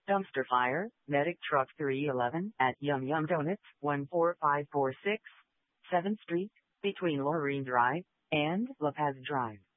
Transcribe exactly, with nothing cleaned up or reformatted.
Dumpster fire, medic truck three eleven at Yum Yum Donuts, one four five four six, seventh Street, between Laureen Drive and La Paz Drive.